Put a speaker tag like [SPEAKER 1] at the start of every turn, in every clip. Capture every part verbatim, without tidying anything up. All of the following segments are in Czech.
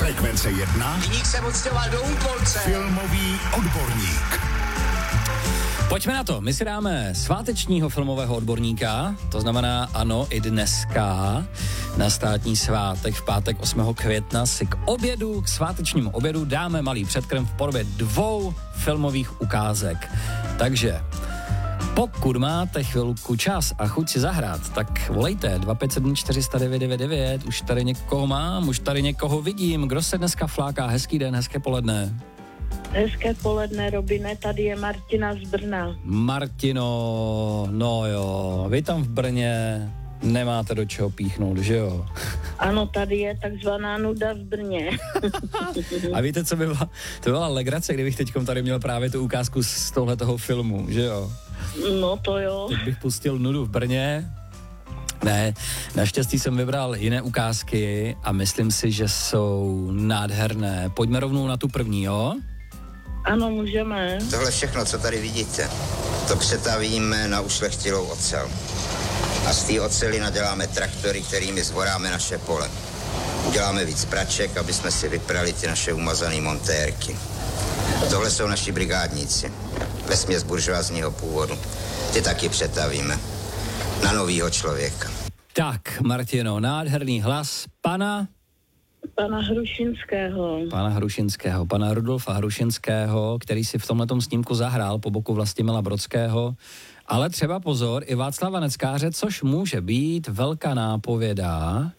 [SPEAKER 1] Frekvence jedna.
[SPEAKER 2] Viník se odstěhoval do Úpolce.
[SPEAKER 1] Filmový odborník.
[SPEAKER 3] Pojďme na to, my si dáme svátečního filmového odborníka, to znamená ano, i dneska na státní svátek v pátek osmého května si k obědu, k svátečnímu obědu dáme malý předkrm v podobě dvou filmových ukázek. Takže pokud máte chvilku čas a chuť si zahrát, tak volejte dva pět sedm čtyři nula devět devět devět, už tady někoho mám, už tady někoho vidím, kdo se dneska fláká, hezký den, hezké poledne.
[SPEAKER 4] Hezké poledne, Robine, tady je Martina z Brna.
[SPEAKER 3] Martino, no jo, vy tam v Brně nemáte do čeho píchnout, že jo?
[SPEAKER 4] Ano, tady je takzvaná nuda v Brně.
[SPEAKER 3] A víte, co by byla? To byla legrace, kdybych teďkom tady měl právě tu ukázku z tohletoho filmu, že jo?
[SPEAKER 4] No to jo.
[SPEAKER 3] Teď bych pustil nudu v Brně. Ne, naštěstí jsem vybral jiné ukázky a myslím si, že jsou nádherné. Pojďme rovnou na tu první, jo?
[SPEAKER 4] Ano, můžeme.
[SPEAKER 5] Tohle všechno, co tady vidíte, to přetavíme na ušlechtilou ocel. A z té oceli naděláme traktory, kterými zvoráme naše pole. Uděláme víc praček, aby jsme si vyprali ty naše umazané montérky. Tohle jsou naši brigádníci, vesměs buržoazního původu. Ty taky přetavíme na novýho člověka.
[SPEAKER 3] Tak, Martino, nádherný hlas pana...
[SPEAKER 4] Pana Hrušinského.
[SPEAKER 3] Pana Hrušinského, pana Rudolfa Hrušinského, který si v tomhletom snímku zahrál po boku Vlastimila Brodského. Ale třeba pozor, i Václava Neckáře, což může být velká nápověda.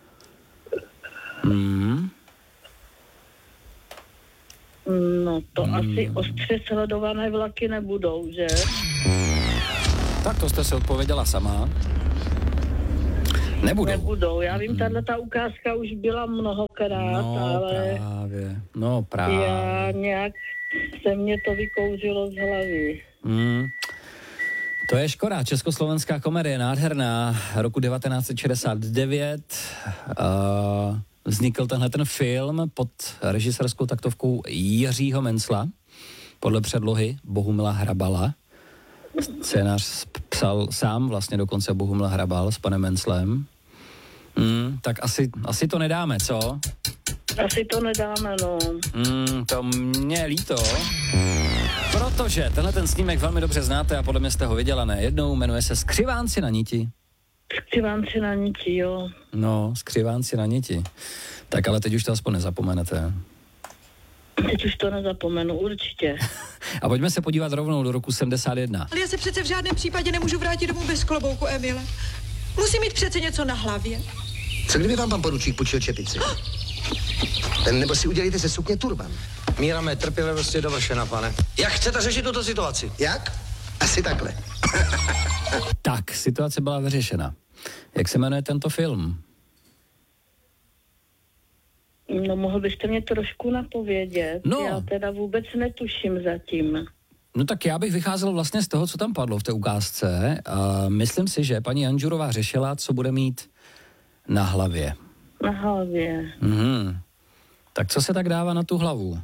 [SPEAKER 3] Hmm.
[SPEAKER 4] No to
[SPEAKER 3] Hmm.
[SPEAKER 4] asi ostře sledované vlaky nebudou, že?
[SPEAKER 3] Tak to jste se odpověděla sama. Nebudou.
[SPEAKER 4] Nebudou. Já vím, tahle ta ukázka už byla mnohokrát,
[SPEAKER 3] No
[SPEAKER 4] ale
[SPEAKER 3] právě, no právě.
[SPEAKER 4] já nějak se mě to vykouřilo z hlavy.
[SPEAKER 3] Hmm. To je škoda. Československá komedie, nádherná, roku devatenáct set šedesát devět. Uh, vznikl tenhle ten film pod režisérskou taktovkou Jiřího Mencla, podle předlohy Bohumila Hrabala. Scénář psal sám vlastně dokonce Bohumil Hrabal s panem Menclem. Hmm, tak asi, asi to nedáme, co?
[SPEAKER 4] Asi to nedáme, no.
[SPEAKER 3] Hmm, to mě líto. Protože tenhle ten snímek velmi dobře znáte a podle mě jste ho viděla ne jednou, jmenuje se Skřivánci na niti.
[SPEAKER 4] Skřivánci na niti, jo.
[SPEAKER 3] No, Skřivánci na niti. Tak ale teď už to aspoň nezapomenete.
[SPEAKER 4] Teď už to nezapomenu, určitě.
[SPEAKER 3] A pojďme se podívat rovnou do roku sedmdesát jedna.
[SPEAKER 6] Ale já se přece v žádném případě nemůžu vrátit domů bez klobouku, Emile. Musím mít přece něco na hlavě.
[SPEAKER 7] Co kdyby vám pan poručík půjčil čepici? Nebo si udělejte ze sukně turban.
[SPEAKER 8] Míra mé trpělivosti je dovršena, pane. Jak chcete řešit tuto situaci?
[SPEAKER 7] Jak? Asi takhle.
[SPEAKER 3] Tak, situace byla vyřešena. Jak se jmenuje tento film?
[SPEAKER 4] No, mohl byste mě trošku napovědět?
[SPEAKER 3] No.
[SPEAKER 4] Já teda vůbec netuším zatím.
[SPEAKER 3] No tak já bych vycházel vlastně z toho, co tam padlo v té ukázce. A myslím si, že paní Janžurová řešila, co bude mít na hlavě.
[SPEAKER 4] Na hlavě.
[SPEAKER 3] Mhm. Tak co se tak dává na tu hlavu?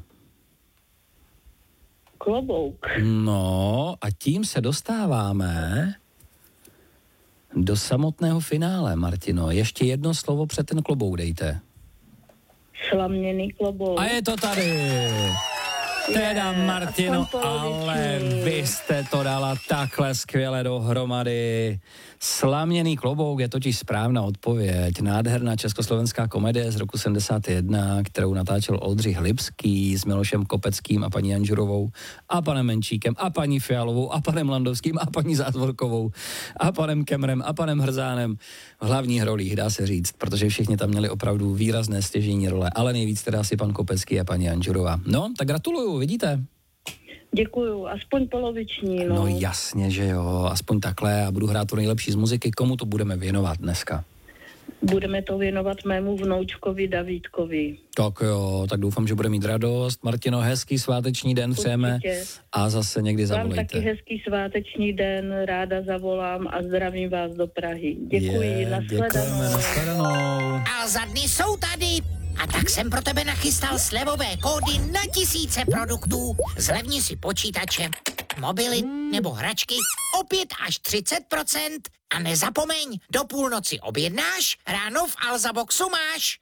[SPEAKER 4] Klobouk.
[SPEAKER 3] No a tím se dostáváme do samotného finále, Martino. Ještě jedno slovo před ten klobouk dejte.
[SPEAKER 4] Slaměný klobouk.
[SPEAKER 3] A je to tady. Teda, Martino, ale vy jste to dala takhle skvěle dohromady. Slaměný klobouk je totiž správná odpověď. Nádherná československá komedie z roku sedmdesát jedna, kterou natáčel Oldřich Lipský s Milošem Kopeckým a paní Janžurovou a panem Menčíkem a paní Fialovou a panem Landovským a paní Zátvorkovou a panem Kemrem a panem Hrzánem v hlavních rolích, dá se říct, protože všichni tam měli opravdu výrazné stěžejní role, ale nejvíc teda asi pan Kopecký a paní Janžurová. No, tak gratuluju, vidíte?
[SPEAKER 4] Děkuju, aspoň poloviční, no.
[SPEAKER 3] No jasně, že jo, aspoň takhle a budu hrát to nejlepší z muziky. Komu to budeme věnovat dneska?
[SPEAKER 4] Budeme to věnovat mému vnoučkovi Davídkovi.
[SPEAKER 3] Tak jo, tak doufám, že bude mít radost. Martino, hezký sváteční den přejeme a zase někdy zavolejte.
[SPEAKER 4] Vám taky hezký sváteční den, ráda zavolám a zdravím vás do Prahy. Děkuji,
[SPEAKER 3] Je,
[SPEAKER 4] nashledanou.
[SPEAKER 3] děkujeme, nashledanou.
[SPEAKER 2] A za dny jsou tady. A tak jsem pro tebe nachystal slevové kódy na tisíce produktů. Zlevni si počítače, mobily nebo hračky o pět až třicet procent. A nezapomeň, do půlnoci objednáš, ráno v Alzaboxu máš.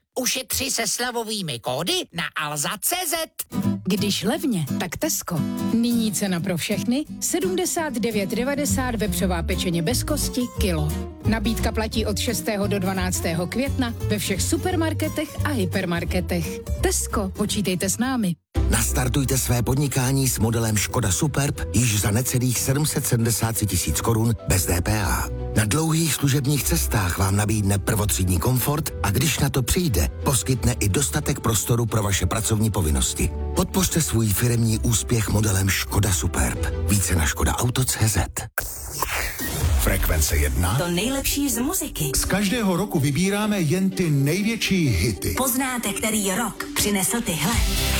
[SPEAKER 2] Ušetři se slevovými kódy na alza tečka cé zet.
[SPEAKER 9] Když levně, tak Tesco. Nyní cena pro všechny sedmdesát devět devadesát vepřová pečeně bez kosti kilo. Nabídka platí od šestého do dvanáctého května ve všech supermarketech a hypermarketech. Tesco, počítejte s námi.
[SPEAKER 1] Nastartujte své podnikání s modelem Škoda Superb již za necelých sedm set sedmdesát tisíc korun bez D P H. Na dlouhých služebních cestách vám nabídne prvotřídní komfort a když na to přijde, poskytne i dostatek prostoru pro vaše pracovní povinnosti. Podpořte svůj firemní úspěch modelem Škoda Superb. Více na škoda auto tečka cé zet.
[SPEAKER 10] Frekvence jedna.
[SPEAKER 11] To nejlepší z muziky.
[SPEAKER 10] Z každého roku vybíráme jen ty největší hity.
[SPEAKER 11] Poznáte, který rok přinesl tyhle.